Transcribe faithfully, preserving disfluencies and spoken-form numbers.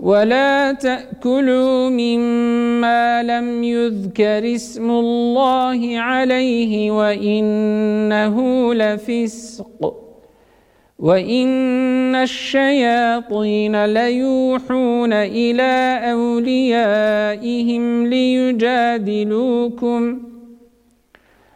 ولا تأكلوا مما لم يذكر اسم الله عليه وإنه لفسق وإن الشياطين ليوحون إلى أوليائهم ليجادلوكم